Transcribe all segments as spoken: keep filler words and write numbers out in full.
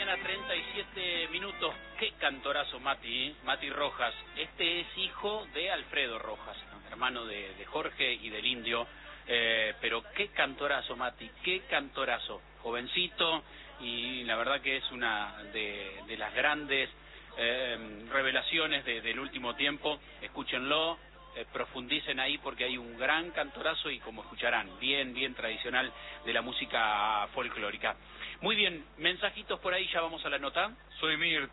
mañana, treinta y siete minutos. Qué cantorazo Mati, ¿eh? Mati Rojas. Este es hijo de Alfredo Rojas, hermano de, de Jorge y del Indio. Eh, pero qué cantorazo Mati, qué cantorazo. Jovencito, y la verdad que es una de, de las grandes eh, revelaciones de, del último tiempo. Escúchenlo. Eh, profundicen ahí porque hay un gran cantorazo y, como escucharán, bien, bien tradicional de la música folclórica. Muy bien, mensajitos por ahí, ya vamos a la nota. Soy Mirt.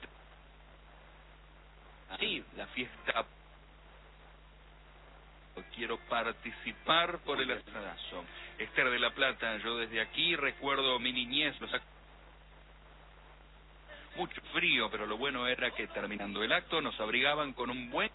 Sí. La fiesta. Quiero participar por el asadazo. Esther de la Plata, yo desde aquí recuerdo mi niñez, los mucho frío, pero lo bueno era que terminando el acto nos abrigaban con un buen...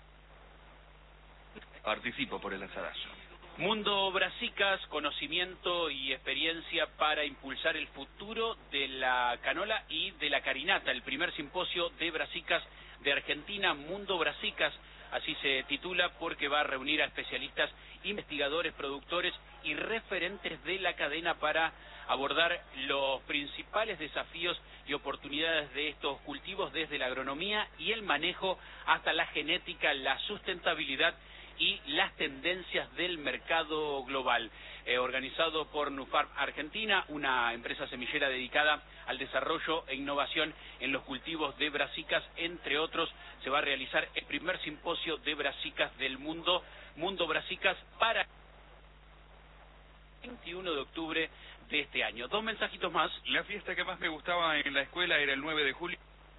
Participo por el asadazo. Mundo Brasicas, conocimiento y experiencia para impulsar el futuro de la canola y de la carinata. El primer simposio de Brasicas de Argentina, Mundo Brasicas, así se titula, porque va a reunir a especialistas, investigadores, productores y referentes de la cadena para abordar los principales desafíos y oportunidades de estos cultivos, desde la agronomía y el manejo hasta la genética, la sustentabilidad y las tendencias del mercado global. Eh, organizado por Nufarm Argentina, una empresa semillera dedicada al desarrollo e innovación en los cultivos de brasicas, entre otros. Se va a realizar el primer simposio de brasicas del mundo, Mundo Brasicas, para el veintiuno de octubre de este año. Dos mensajitos más. La fiesta que más me gustaba en la escuela era el nueve de julio.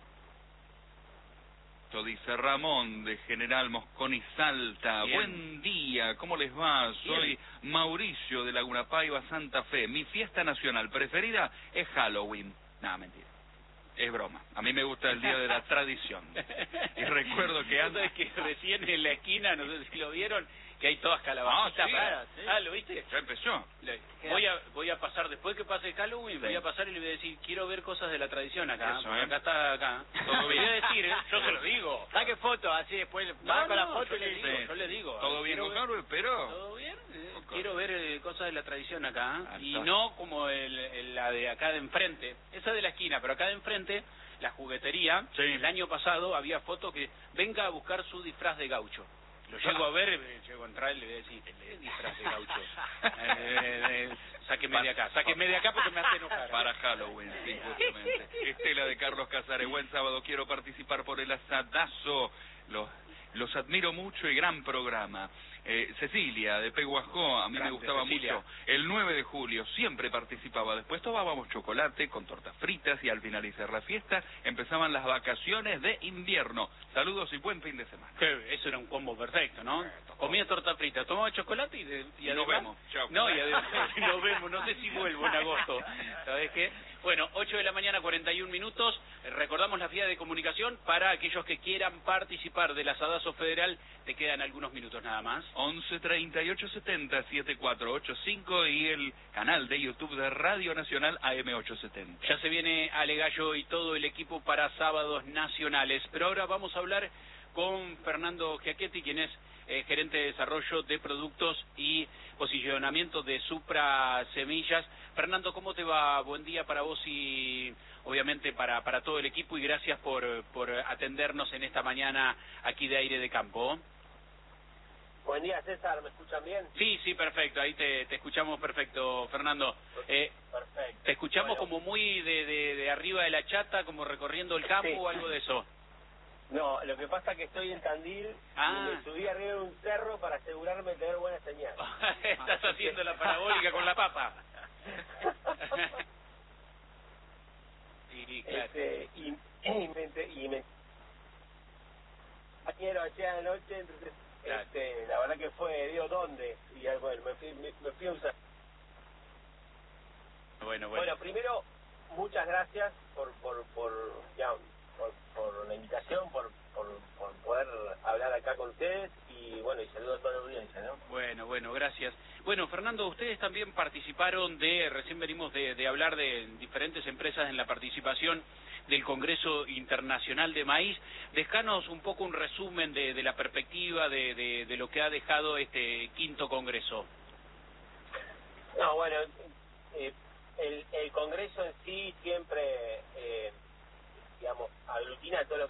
Dice Ramón de General Mosconi Salta. Bien. Buen día, ¿cómo les va? Soy Bien. Mauricio de Laguna Paiva, Santa Fe. Mi fiesta nacional preferida es Halloween. No, mentira. Es broma. A mí me gusta el día de la tradición. Y recuerdo que antes... que recién en la esquina, no sé si lo vieron, que hay todas calabacitas Ah, sí. raras. ¿Sí? Ah, ¿lo viste? Ya empezó. Le- Voy a, voy a pasar, después que pase Halloween, Sí. voy a pasar y le voy a decir, quiero ver cosas de la tradición acá. Eso, porque ¿eh? Acá está, acá. Todo Le bien. voy a decir, ¿eh? Yo se lo digo. Saque foto, así después No, va con la no, foto yo y le le digo, dice. yo le digo. Todo bien Quiero con ver- Carlos, pero... ¿Todo bien? Eh, Ok. Quiero ver eh, cosas de la tradición acá. Ah, Y está. no como el, el- la de acá de enfrente. Esa de la esquina, pero acá de enfrente, la juguetería. Sí. El año pasado había fotos que venga a buscar su disfraz de gaucho. Lo llego a ver, eh, llego a entrar y le voy a decir, ¿qué disfraz de gaucho? Eh, eh, eh, sáqueme de acá, sáqueme de acá porque me hace enojar. Para Halloween, sí, justamente. Estela de Carlos Casares, buen sábado, quiero participar por el asadazo. Los, los admiro mucho y gran programa. Eh, Cecilia de Peguajó, a mí Grande, me gustaba Cecilia. mucho. El nueve de julio siempre participaba. Después tomábamos chocolate con tortas fritas y al finalizar la fiesta empezaban las vacaciones de invierno. Saludos y buen fin de semana. Que eso era un combo perfecto, ¿no? Comía torta frita, tomaba chocolate y, de, y, Y nos además- vemos, chao. No, y además nos vemos, no sé si vuelvo en agosto. ¿Sabes qué? Bueno, ocho de la mañana, cuarenta y un minutos. Eh, Recordamos la vía de comunicación para aquellos que quieran participar del asadazo federal. Te quedan algunos minutos nada más. once treinta y ocho setenta setenta y cuatro ochenta y cinco y el canal de YouTube de Radio Nacional A M ochocientos setenta. Ya se viene Ale Gallo y todo el equipo para sábados nacionales. Pero ahora vamos a hablar con Fernando Giachetti, quien es eh, gerente de desarrollo de productos y posicionamiento de Supra Semillas. Fernando, ¿cómo te va? Buen día para vos y obviamente para, para todo el equipo, y gracias por, por atendernos en esta mañana aquí de Aire de Campo. Buen día, César, ¿me escuchan bien? Sí, sí, perfecto, ahí te, te escuchamos perfecto, Fernando. Eh, Perfecto. te escuchamos Bueno, como muy de, de, de arriba de la chata, como recorriendo el campo Sí. o algo de eso. No, lo que pasa es que estoy en Tandil Ah. y me subí arriba de un cerro para asegurarme de tener buena señal. Estás haciendo la parabólica con la papa. Sí, claro. Este, y, y me... ente- Y me quiero ayer anoche, entonces, Claro. este, la verdad que fue, digo, ¿dónde? Y ah, bueno, me fui, me, me fui a usar. Bueno, Bueno, bueno. primero, muchas gracias por, por, por, ya, por, por la invitación, por, por, por poder hablar acá con ustedes y bueno, y saludo a toda la audiencia, ¿no? Bueno, bueno, gracias. Bueno, Fernando, ustedes también participaron de, recién venimos de, de hablar de diferentes empresas en la participación del Congreso Internacional de Maíz. Dejanos un poco un resumen de, de la perspectiva de, de, de lo que ha dejado este quinto Congreso. No, bueno, eh, el, el Congreso en sí siempre eh,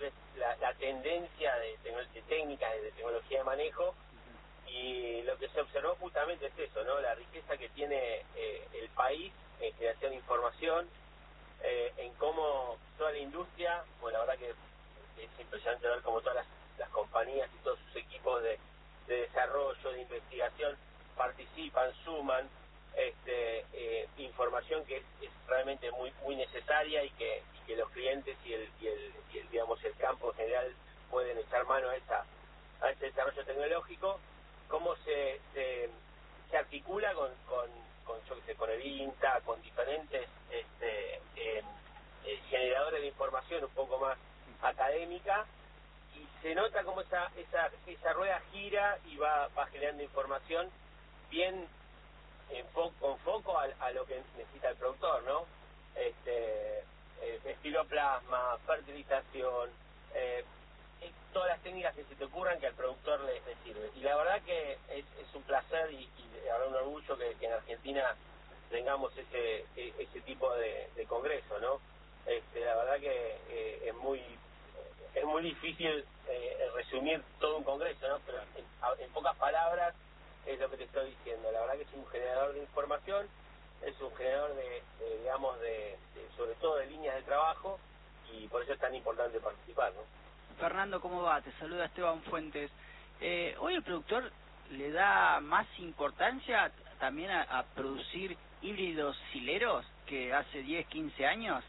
que es la, la tendencia de, de técnicas, de tecnología de manejo, y lo que se observó justamente es eso, ¿no? La riqueza que tiene eh, el país en creación de información, eh, en cómo toda la industria, bueno, la verdad que es impresionante ver cómo todas las, las compañías y todos sus equipos de, de desarrollo, de investigación, participan, suman este, eh, información que es, es realmente muy muy necesaria y que, y que los clientes y el, y, el, y el digamos el campo en general pueden echar mano a esa a ese desarrollo tecnológico, cómo se se, se articula con, con, con yo que sé, con el INTA, con diferentes este, eh, eh, generadores de información un poco más académica, y se nota como esa esa esa rueda gira y va va generando información bien en fo con foco a, a lo que necesita el productor, ¿no? Este eh, estiloplasma, fertilización, eh, todas las técnicas que se te ocurran que al productor le, le sirve. Y la verdad que es, es un placer y, y ahora un orgullo que, que en Argentina tengamos ese ese tipo de, de congreso, ¿no? Este, la verdad que eh, es muy es muy difícil eh, resumir todo un congreso, ¿no? Pero en, en pocas palabras es lo que te estoy diciendo. La verdad que es un generador de información, es un generador de, de digamos, de, de sobre todo de líneas de trabajo, y por eso es tan importante participar, ¿no? Fernando, ¿cómo va? Te saluda Esteban Fuentes. Eh, hoy el productor le da más importancia también a, a producir híbridos sileros que hace diez, quince años.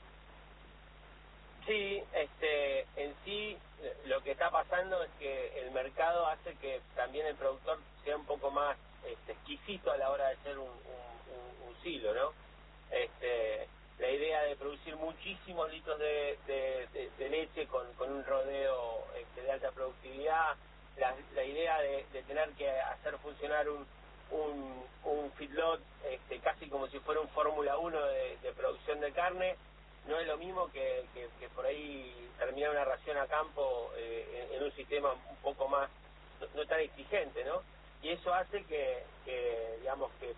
Sí, este, en sí lo que está pasando es que el mercado hace que también el productor sea un poco más este, exquisito a la hora de hacer un, un, un, un silo, ¿no? Este, la idea de producir muchísimos litros de, de, de, de leche con, con un rodeo este, de alta productividad, la, la idea de, de tener que hacer funcionar un, un, un feedlot este, casi como si fuera un Fórmula uno de, de producción de carne, no es lo mismo que, que, que por ahí terminar una ración a campo eh, en, en un sistema un poco más, no, no tan exigente, ¿no? Y eso hace que, que, digamos, que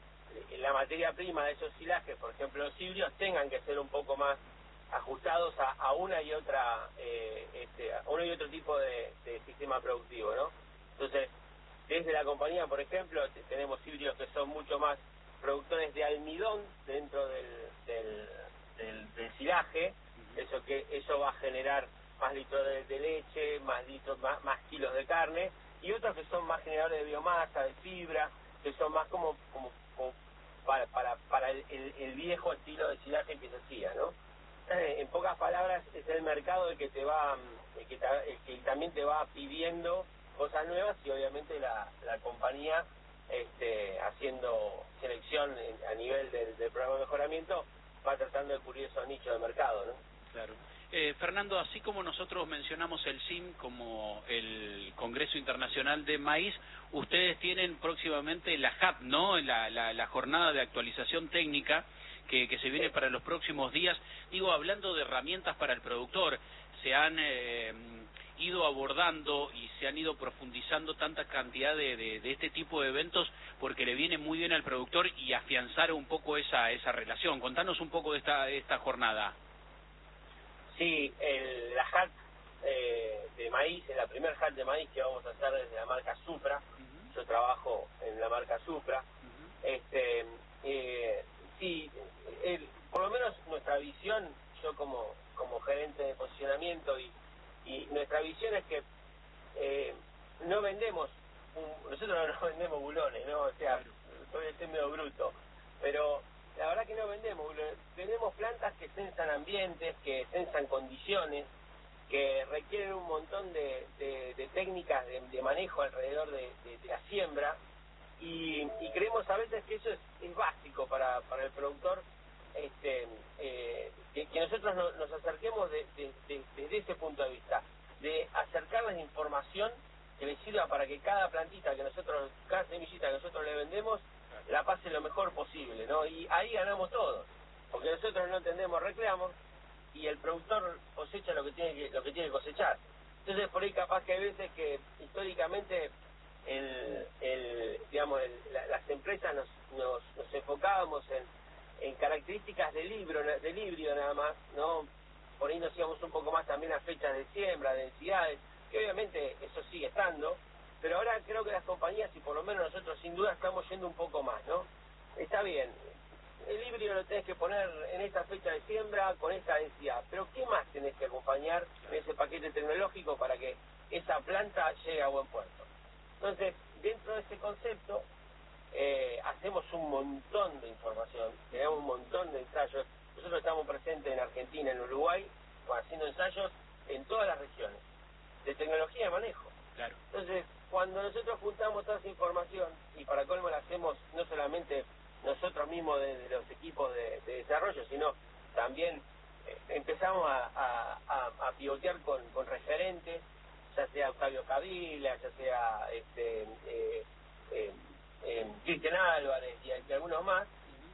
la materia prima de esos silajes, por ejemplo los híbridos, tengan que ser un poco más ajustados a, a una y otra, eh, este, a uno y otro tipo de, de sistema productivo, ¿no? Entonces, desde la compañía, por ejemplo, tenemos híbridos que son mucho más productores de almidón dentro del, del Del, del silaje, eso que eso va a generar más litros de, de leche, más litros, más, más kilos de carne, y otros que son más generadores de biomasa, de fibra, que son más como como, como para para para el, el, el viejo estilo de silaje que se hacía, ¿no? Eh, en pocas palabras, es el mercado el que te va el que, ta, el que también te va pidiendo cosas nuevas, y obviamente la, la compañía este haciendo selección a nivel del, del programa de mejoramiento va tratando de cubrir esos nichos de mercado, ¿no? Claro. Eh, Fernando, así como nosotros mencionamos el S I M como el Congreso Internacional de Maíz, ustedes tienen próximamente la H A T, ¿no? La, la, la jornada de actualización técnica que, que se viene para los próximos días. Digo, hablando de herramientas para el productor, se han eh, ido abordando y se han ido profundizando tanta cantidad de, de, de este tipo de eventos porque le viene muy bien al productor y afianzar un poco esa esa relación. Contanos un poco de esta esta jornada. Sí, el, la H A T eh, de maíz, es la primera H A T de maíz que vamos a hacer desde la marca Supra. Uh-huh. Yo trabajo en la marca Supra. Uh-huh. Este, eh, sí, el, por lo menos nuestra visión, yo como como gerente de posicionamiento y y nuestra visión es que eh, no vendemos, un, nosotros no vendemos bulones, ¿no? O sea, puede ser medio bruto, pero la verdad que no vendemos bulones, vendemos plantas que censan ambientes, que censan condiciones, que requieren un montón de, de, de técnicas de, de manejo alrededor de, de, de la siembra, y, y creemos a veces que eso es, es básico para, para el productor, este eh, que, que nosotros no, nos acerquemos de, de, de, desde ese punto de vista, de acercarles información que les sirva para que cada plantita que nosotros, cada semillita que nosotros le vendemos, la pase lo mejor posible, ¿no? Y ahí ganamos todos, porque nosotros no entendemos reclamos y el productor cosecha lo que tiene que, lo que tiene que cosechar. Entonces por ahí capaz que hay veces que históricamente el, el digamos el, la, las empresas nos, nos, nos enfocábamos en en características del libro del híbrido nada más, no por ahí nos íbamos un poco más también a fechas de siembra, densidades, que obviamente eso sigue estando, pero ahora creo que las compañías, y por lo menos nosotros sin duda estamos yendo un poco más, ¿no? Está bien, el híbrido lo tenés que poner en esta fecha de siembra con esta densidad, pero ¿qué más tenés que acompañar en ese paquete tecnológico para que esa planta llegue a buen puerto? Entonces, dentro de ese concepto, eh, hacemos un montón de información, tenemos un montón de ensayos. Nosotros estamos presentes en Argentina, en Uruguay, haciendo ensayos en todas las regiones, de tecnología de manejo. Claro. Entonces, cuando nosotros juntamos toda esa información, y para colmo la hacemos no solamente nosotros mismos desde los equipos de, de desarrollo, sino también eh, empezamos a, a, a, a pivotear con, con referentes, ya sea Octavio Cavila, ya sea este eh, eh, eh, Cristian Álvarez y, y algunos más,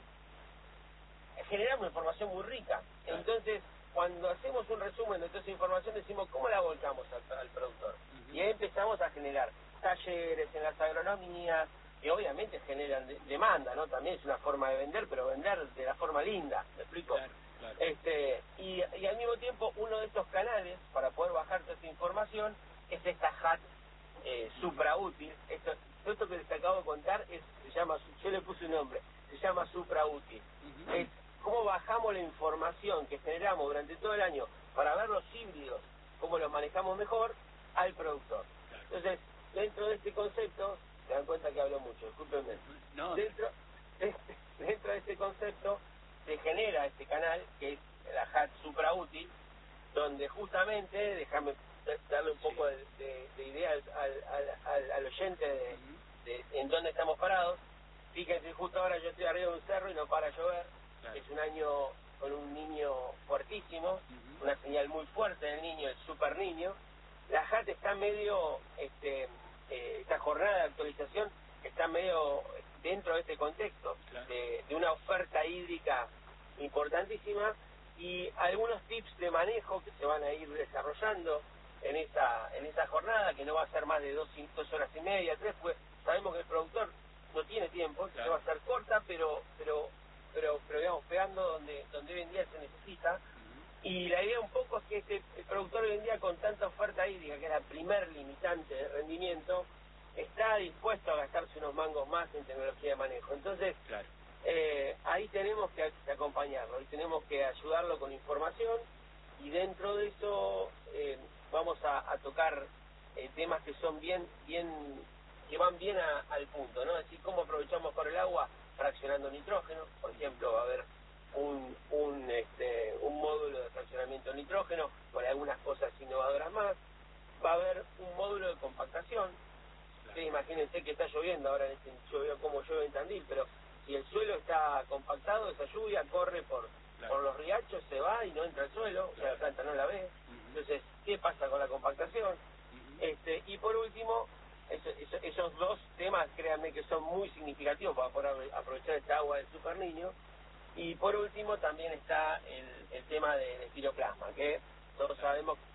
generamos información muy rica. Entonces, cuando hacemos un resumen de toda esa información, decimos, ¿cómo la volcamos al, al productor? Uh-huh. Y ahí empezamos a generar talleres en las agronomías, que obviamente generan de, demanda, ¿no? También es una forma de vender, pero vender de la forma linda, ¿me explico? Claro, claro. Este, y, y al mismo tiempo, uno de estos canales, para poder bajar toda esa información, es esta H A T eh, supraútil. Esto, todo esto que les acabo de contar, es, se llama, yo le puse un nombre, se llama supraútil. Uh-huh. Es cómo bajamos la información que generamos durante todo el año para ver los híbridos, cómo los manejamos mejor, al productor. Claro. Entonces, dentro de este concepto, se dan cuenta que hablo mucho, discúlpenme. No. Dentro, dentro de este concepto se genera este canal, que es la H A T supraútil, donde justamente, déjame darle un poco sí. de, de, de idea al, al, al, al oyente de, uh-huh. de, de en dónde estamos parados. Fíjense, justo ahora yo estoy arriba de un cerro y no para llover. Claro. Es un año con un niño fuertísimo, uh-huh. una señal muy fuerte del niño, el super niño. La H A T está medio, este, eh, esta jornada de actualización está medio dentro de este contexto, claro. de, de una oferta hídrica importantísima y algunos tips de manejo que se van a ir desarrollando en esa en esa jornada, que no va a ser más de dos, dos horas y media, tres, pues sabemos que el productor no tiene tiempo, claro. que va a ser corta, pero pero pero pero digamos pegando donde donde hoy en día se necesita. Uh-huh. Y la idea un poco es que este el productor hoy en día, con tanta oferta hídrica, que es la primer limitante de rendimiento, está dispuesto a gastarse unos mangos más en tecnología de manejo. Entonces, claro. eh, ahí tenemos que, que acompañarlo, ahí tenemos que ayudarlo con información, y dentro de eso eh, vamos a, a tocar eh, temas que son bien bien que van bien a, al punto, ¿no? Es decir, cómo aprovechamos mejor el agua fraccionando nitrógeno. Por ejemplo, va a haber un un este un módulo de fraccionamiento de nitrógeno con algunas cosas innovadoras más. Va a haber un módulo de compactación. Ustedes imagínense que está lloviendo ahora, en este, llovió como llueve en Tandil, pero si el suelo está compactado, esa lluvia corre por claro. por los riachos, se va y no entra al suelo, claro. o sea, la planta no la ve. Uh-huh. Entonces, ¿qué pasa con la compactación? Uh-huh. este Y por último, eso, eso, esos dos temas, créanme que son muy significativos para poder aprovechar esta agua del super niño. Y por último también está el, el tema de, de piroplasma, que todos sabemos que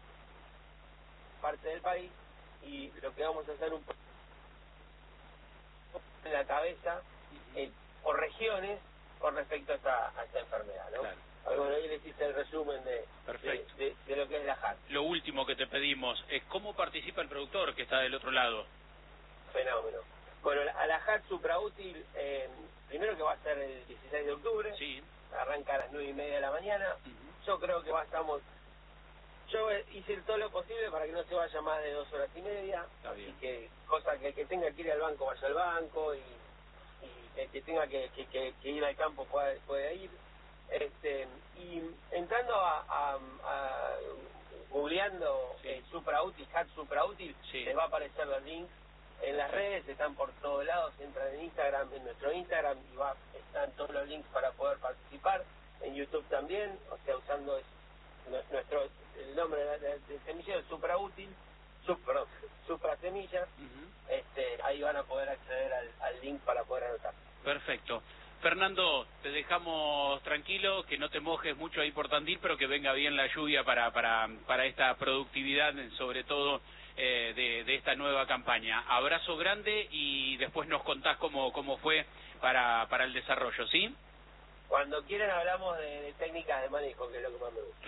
es parte del país, y lo que vamos a hacer un poco en la cabeza eh, por regiones con respecto a esta, a esta enfermedad, ¿no? Claro. Bueno, ahí les hice el resumen de, de, de, de lo que es la H A T. Lo último que te pedimos es cómo participa el productor que está del otro lado. Fenómeno. Bueno, a la H A T supraútil, eh, primero que va a ser el dieciséis de octubre, sí. arranca a las nueve y media de la mañana. Uh-huh. Yo creo que va, estamos, yo hice todo lo posible para que no se vaya más de dos horas y media, está bien. Así que, cosa que el que tenga que ir al banco vaya al banco, y, y el que tenga que, que, que, que ir al campo pueda, pueda ir. Este, y entrando a, a, a googleando sí. eh, supraútil, H A T supraútil, sí. les va a aparecer los links en las redes, están por todos lados. Entran en Instagram, en nuestro Instagram, y va, están todos los links para poder participar. En YouTube también, o sea, usando es, nuestro el nombre de, de, de semilla, supraútil, sub, perdón, supra semillas. Uh-huh. este, ahí van a poder acceder al, al link para poder anotar. Perfecto. Fernando, te dejamos tranquilo, que no te mojes mucho ahí por Tandil, pero que venga bien la lluvia para para para esta productividad, sobre todo eh, de, de esta nueva campaña. Abrazo grande, y después nos contás cómo cómo fue para para el desarrollo, ¿sí? Cuando quieran hablamos de, de técnicas de manejo, que es lo que más me gusta.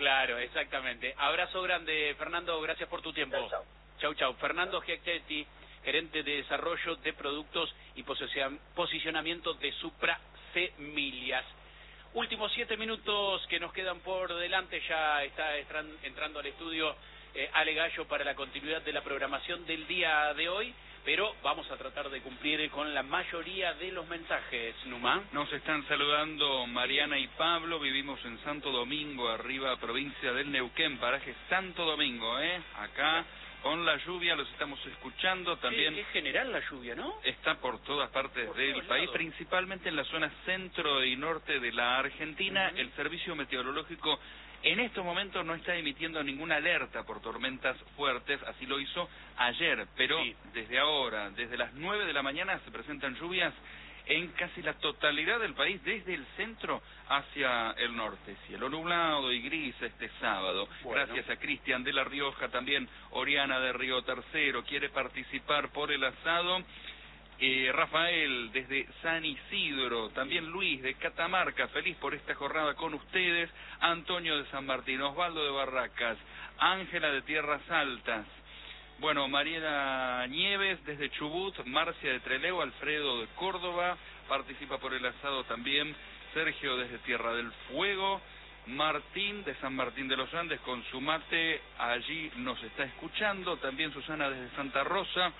Claro, exactamente. Abrazo grande, Fernando, gracias por tu tiempo. Chau, chau. Chau, chau. Fernando Giacchetti, gerente de desarrollo de productos y posicionamiento de Supra Semillas. Últimos siete minutos que nos quedan por delante, ya está entrando al estudio eh, Ale Gallo para la continuidad de la programación del día de hoy, pero vamos a tratar de cumplir con la mayoría de los mensajes, Numa. Nos están saludando Mariana y Pablo, vivimos en Santo Domingo, arriba, provincia del Neuquén, paraje Santo Domingo, ¿eh? Acá, con la lluvia, los estamos escuchando también. Es general la lluvia, ¿no? Está por todas partes por del todos país, lados. Principalmente en la zona centro y norte de la Argentina. Uh-huh. El servicio meteorológico en estos momentos no está emitiendo ninguna alerta por tormentas fuertes, así lo hizo ayer, pero sí. Desde ahora, desde las nueve de la mañana se presentan lluvias en casi la totalidad del país, desde el centro hacia el norte. Cielo nublado y gris este sábado. Bueno. Gracias a Cristian de La Rioja, también Oriana de Río Tercero quiere participar por el asado. Eh, Rafael desde San Isidro, también Luis de Catamarca, feliz por esta jornada con ustedes. Antonio de San Martín, Osvaldo de Barracas, Ángela de Tierras Altas. Bueno, Mariela Nieves desde Chubut, Marcia de Trelew, Alfredo de Córdoba, participa por el asado también, Sergio desde Tierra del Fuego, Martín de San Martín de los Andes con su mate, allí nos está escuchando, también Susana desde Santa Rosa,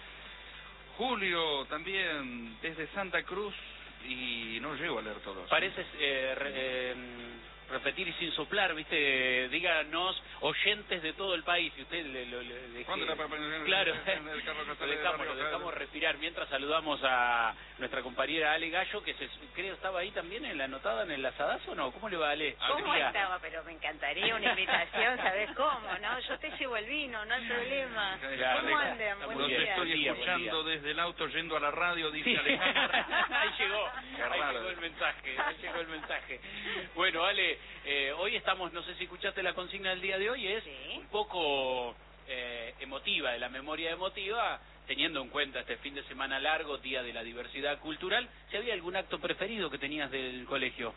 Julio también desde Santa Cruz, y no llego a leer todos. Parece eh, re, eh, repetir y sin soplar, ¿viste? Díganos, oyentes de todo el país, y usted le, le, le deje... ¿Cuándo la preparación? Claro, lo dejamos, lo dejamos respirar, mientras saludamos a nuestra compañera Ale Gallo, que se, creo estaba ahí también en la anotada en el asadazo, ¿no? ¿Cómo le va, Ale? ¿Cómo estaba? Pero me encantaría una invitación, ¿sabés cómo, no? Yo te llevo el vino, no hay problema. Claro, ¿Cómo andan? Buen los día. estoy día, escuchando desde el auto yendo a la radio, dice sí. Alejandro. Ahí llegó, ahí llegó el mensaje, ahí llegó el mensaje. Bueno, Ale, eh, hoy estamos, no sé si escuchaste la consigna del día de hoy, es sí. un poco eh, emotiva, de la memoria emotiva, teniendo en cuenta este fin de semana largo, Día de la Diversidad Cultural. ¿Si había algún acto preferido que tenías del colegio?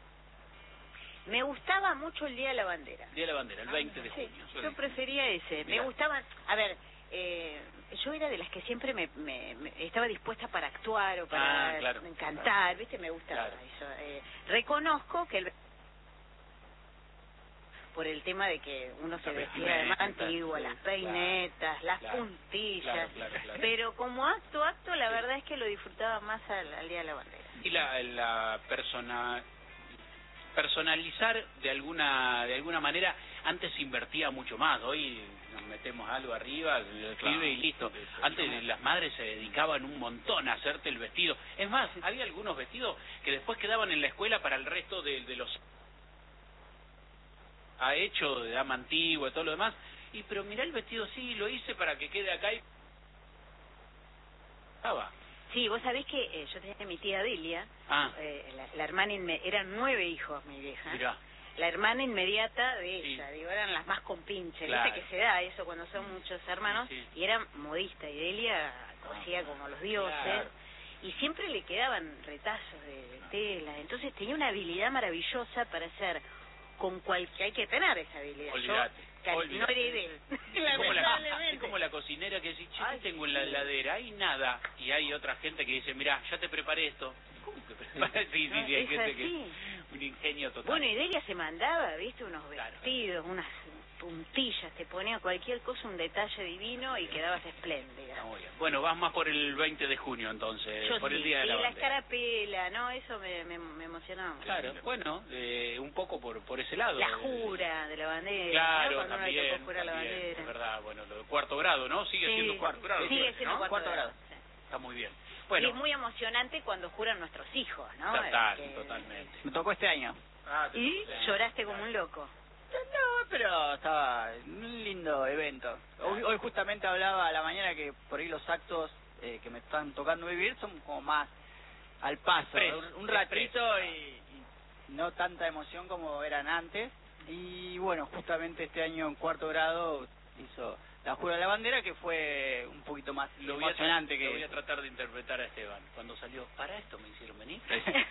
Me gustaba mucho el Día de la Bandera. Día de la Bandera, el veinte de Sí, junio. yo prefería ese. Mirá. Me gustaban, a ver, eh, yo era de las que siempre me, me, me estaba dispuesta para actuar o para Ah, claro, cantar, claro. ¿viste? Me gustaba Claro. eso. Eh, reconozco que el por el tema de que uno se La vestía de más vestimenta, antiguo, sí, las peinetas, las claro, puntillas, claro, claro, claro. pero como acto, acto, la Sí. verdad es que lo disfrutaba más al, al Día de la Bandera. Y la, la persona personalizar de alguna de alguna manera, antes se invertía mucho más, hoy nos metemos algo arriba, lo escribe y listo. Antes las madres se dedicaban un montón a hacerte el vestido. Es más, había algunos vestidos que después quedaban en la escuela para el resto de, de los ha hecho de dama antigua y todo lo demás, y pero mirá el vestido, sí, lo hice para que quede acá y estaba. Sí, vos sabés que eh, yo tenía a mi tía Delia, Ah. eh, la, la hermana, inme eran nueve hijos mi vieja, Mirá. la hermana inmediata de Sí. ella, digo, eran las más compinches, Claro. viste que se da eso cuando son muchos hermanos, Sí, sí. y era modista, y Delia cosía Ah, como los dioses, claro. y siempre le quedaban retazos de, de tela, entonces tenía una habilidad maravillosa para hacer con cualquier, hay que tener esa habilidad. Olvídate, Yo casi no olvídate. heredé. Es como, la, Lamentablemente. es como la cocinera que dice, che, Ay, tengo en la sí. heladera, hay nada. Y hay otra gente que dice, mirá, ya te preparé esto. ¿Cómo que preparé? Sí, sí, No, sí, hay es gente que así. un ingenio total. Bueno, y Delia se mandaba, viste, unos Claro. vestidos, unas puntillas, te ponía cualquier cosa, un detalle divino y quedabas espléndida. Está muy bien. Bueno, vas más por el veinte de junio entonces, Yo por sí, el Día de y la la Bandera. escarapela, ¿no? Eso me, me, me emocionaba mucho. Claro, bueno, eh, un poco por por ese lado. La jura de la bandera, Claro, ¿no? Cuando uno le también, tocó jurar la también, bandera. es verdad, bueno, lo de cuarto grado, ¿no? Sigue Sí, siendo cuarto grado. sigue siempre, siendo ¿no? cuarto, grado. Sí. Está muy bien. Y Bueno, es muy emocionante cuando juran nuestros hijos, ¿no? total, Que- totalmente. Me tocó este año. Ah, te- Y sí, lloraste como un loco. No, pero estaba un lindo evento. Hoy, hoy justamente hablaba a la mañana que por ahí los actos eh, que me están tocando vivir son como más al paso, Express, un, un ratito express. y, y no tanta emoción como eran antes. Y bueno, justamente este año en cuarto grado hizo la jura de la bandera, que fue un poquito más Lo voy, a tra- emocionante lo voy que... a tratar de interpretar a Esteban. Cuando salió, para esto me hicieron venir.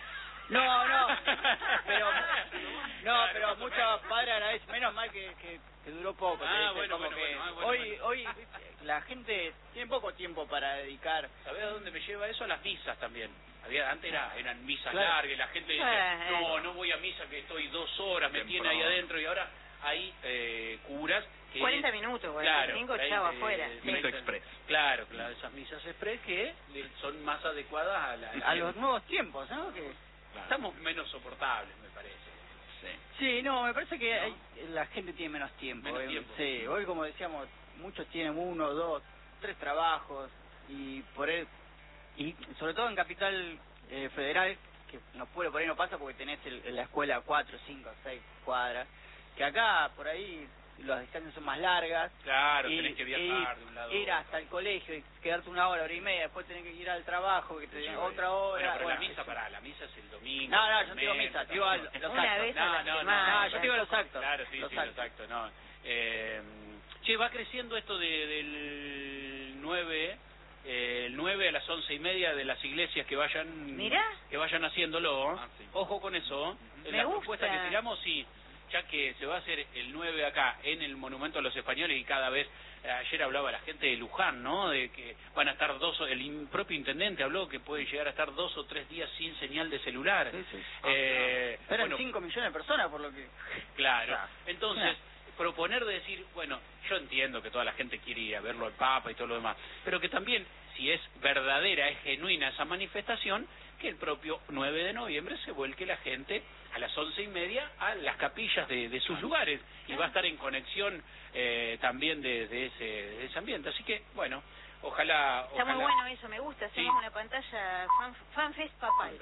No, no, pero no, pero muchos padres a la vez, menos mal que, que, que duró poco. Ah, ¿sí? bueno, Como bueno, que bueno, ah, bueno, hoy, bueno. hoy la gente tiene poco tiempo para dedicar. ¿Sabés a dónde me lleva eso? A las misas también. Había, antes era, eran misas Claro. largas y la gente decía, Eh, no, no voy a misa que estoy dos horas, me tiene ahí adentro, y ahora hay eh, curas que... cuarenta minutos, Claro, cuarenta y cinco, veinte, chavo afuera. Misa veinte, express. Claro, claro, esas misas express que eh, son más adecuadas a, la, a, la A los nuevos tiempos, ¿no? Que... Claro. Estamos menos soportables, me parece. Sí. Sí, no, me parece que ¿No? hay- la gente tiene menos tiempo. Menos eh, tiempo. Sí, hoy como decíamos, muchos tienen uno, dos, tres trabajos y por él, y sobre todo en Capital eh, Federal, que no puede, por ahí no pasa porque tenés el, la escuela a cuatro, cinco, seis cuadras, que acá por ahí las distancias son más largas. Claro, y, tenés que viajar y de un lado ir a hasta el colegio y quedarte una hora, hora y media, después tenés que ir al trabajo, que te den otra hora. Bueno, pero bueno, la misa, eso. pará, la misa es el domingo. No, no, el yo te digo mes, misa, te digo a los Una actos. vez a No, la no, no, semana. No, yo te digo los actos. Claro, sí, los sí, actos. exacto, no. Eh, che, va creciendo esto de, del nueve, eh, el nueve a las once y media de las iglesias que vayan Mirá. que vayan haciéndolo. Ah, sí. Ojo con eso. En Me la gusta. propuesta que tiramos, sí, ya que se va a hacer el nueve acá en el Monumento a los Españoles y cada vez, eh, ayer hablaba la gente de Luján, ¿no? De que van a estar dos, el in- propio intendente habló que puede llegar a estar dos o tres días sin señal de celular. Sí, sí. Eh, Eran bueno, cinco millones de personas por lo que... Claro. O sea, Entonces, proponer de decir, bueno, yo entiendo que toda la gente quiere ir a verlo al Papa y todo lo demás, pero que también, si es verdadera, es genuina esa manifestación, que el propio nueve de noviembre se vuelque la gente a las once y media a las capillas de, de sus lugares y va a estar en conexión eh, también de, de, ese, de ese ambiente. Así que, bueno, ojalá... Está muy ojalá- bueno eso, me gusta. Hacemos Sí. una pantalla fan, fanfest papal.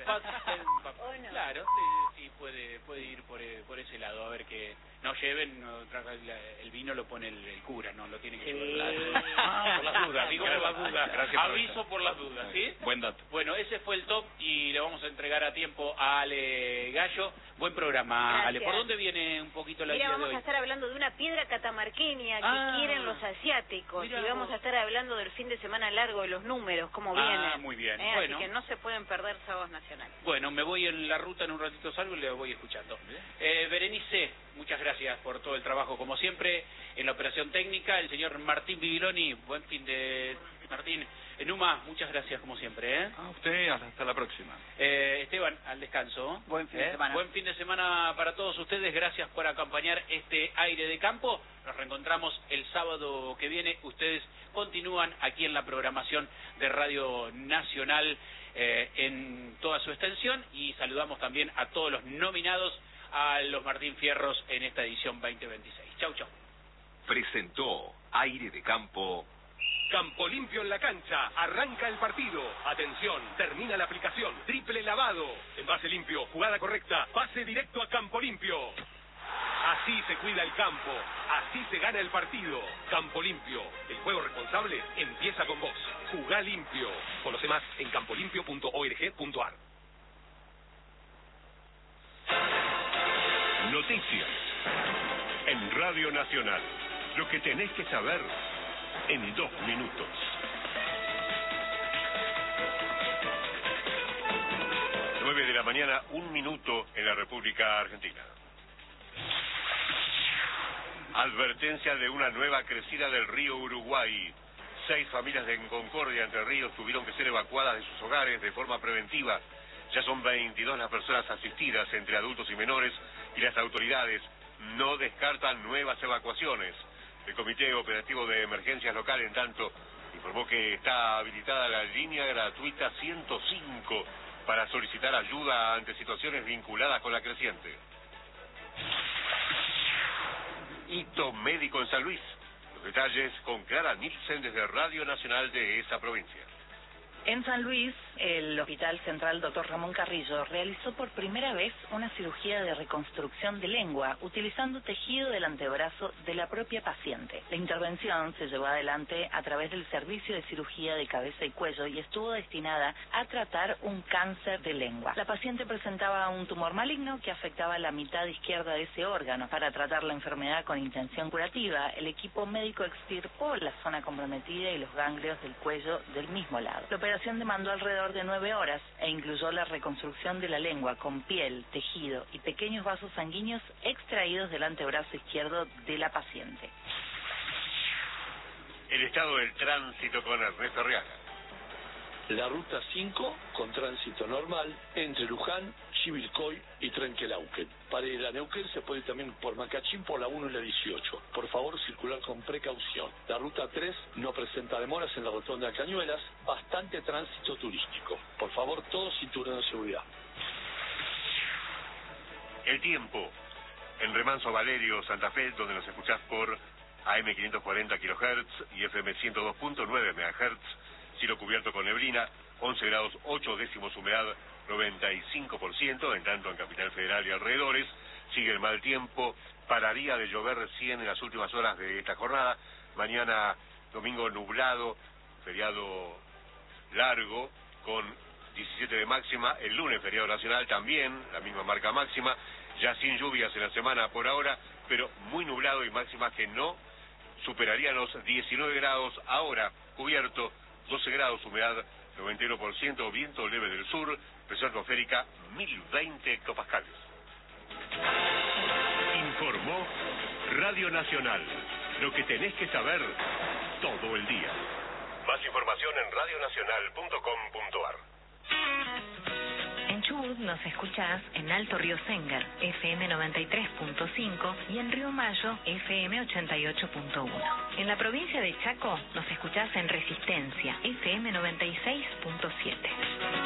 ¿O no? Claro, sí, sí, puede, puede ir por, eh, por ese lado, a ver que no lleven, no, tra- la- el vino lo pone el, el cura, no lo tienen que Sí. llevar. Ah, por las dudas, digo por las dudas, Gracias por aviso eso. por las dudas, ¿sí? Buen dato. Bueno, ese fue el top y le vamos a entregar a tiempo a Ale Gallo. Buen programa, Gracias. Ale. ¿Por dónde viene un poquito la Mira, idea de vamos hoy? a estar hablando de una piedra catamarqueña que Ah. quieren los asiáticos. Mirá y vamos vos. a estar hablando del fin de semana largo de los números, cómo Ah, vienen. muy bien. Eh, Bueno. Así que no se pueden perder sábados nacionales. Bueno, me voy en la ruta, en un ratito salgo y le voy escuchando. Eh, Berenice, muchas gracias por todo el trabajo, como siempre, en la operación técnica. El señor Martín Bibiloni, buen fin de... Martín, eh, Numa, muchas gracias, como siempre. ¿eh? A usted, hasta la próxima. Eh, Esteban, al descanso. Buen fin de ¿Eh? semana. Buen fin de semana para todos ustedes. Gracias por acompañar este aire de campo. Nos reencontramos el sábado que viene. Ustedes continúan aquí en la programación de Radio Nacional eh, en toda su extensión. Y saludamos también a todos los nominados a los Martín Fierros en esta edición veinte veintiséis. Chau, chau. Presentó Aire de Campo. Campo limpio en la cancha, arranca el partido. Atención, termina la aplicación, triple lavado. Envase limpio, jugada correcta, pase directo a Campo Limpio. Así se cuida el campo, así se gana el partido. Campo Limpio, el juego responsable empieza con vos. Jugá limpio. Conoce más en campolimpio punto org punto ar. Noticias en Radio Nacional. Lo que tenés que saber en dos minutos. Nueve de la mañana, un minuto en la República Argentina. Advertencia de una nueva crecida del río Uruguay. Seis familias de Concordia, Entre Ríos, tuvieron que ser evacuadas de sus hogares de forma preventiva. Ya son veintidós las personas asistidas entre adultos y menores y las autoridades no descartan nuevas evacuaciones. El Comité Operativo de Emergencias Local, en tanto, informó que está habilitada la línea gratuita ciento cinco para solicitar ayuda ante situaciones vinculadas con la creciente. Hito médico en San Luis. Los detalles con Clara Nielsen desde Radio Nacional de esa provincia. En San Luis, el Hospital Central Doctor Ramón Carrillo realizó por primera vez una cirugía de reconstrucción de lengua utilizando tejido del antebrazo de la propia paciente. La intervención se llevó adelante a través del Servicio de Cirugía de Cabeza y Cuello y estuvo destinada a tratar un cáncer de lengua. La paciente presentaba un tumor maligno que afectaba la mitad izquierda de ese órgano. Para tratar la enfermedad con intención curativa, el equipo médico extirpó la zona comprometida y los ganglios del cuello del mismo lado. La operación demandó alrededor alrededor de nueve horas e incluyó la reconstrucción de la lengua con piel, tejido y pequeños vasos sanguíneos extraídos del antebrazo izquierdo de la paciente. El estado del tránsito con Ernesto Arriaga. La ruta cinco con tránsito normal entre Luján, Chivilcoy y Trenquelauquen. Para ir a Neuquén se puede también por Macachín por la uno y la dieciocho. Por favor, circular con precaución. La ruta tres no presenta demoras en la rotonda de Cañuelas. Bastante tránsito turístico. Por favor, todos cinturón de seguridad. El tiempo. En Remanso Valerio, Santa Fe, donde nos escuchás por A M quinientos cuarenta kilohertz y F M ciento dos punto nueve megahertz. Cielo cubierto con neblina, once grados ocho décimos, humedad noventa y cinco por ciento, en tanto en Capital Federal y alrededores sigue el mal tiempo, pararía de llover recién en las últimas horas de esta jornada. Mañana domingo nublado, feriado largo con diecisiete de máxima, el lunes feriado nacional también, la misma marca máxima, ya sin lluvias en la semana por ahora, pero muy nublado y máximas que no superarían los diecinueve grados, ahora cubierto, doce grados, humedad noventa y uno por ciento, viento leve del sur, presión atmosférica mil veinte hectopascales. Informó Radio Nacional. Lo que tenés que saber todo el día. Más información en radionacional punto com punto ar. En Chubut nos escuchás en Alto Río Sengar, F M noventa y tres punto cinco y en Río Mayo, F M ochenta y ocho punto uno. En la provincia de Chaco nos escuchás en Resistencia, F M noventa y seis punto siete.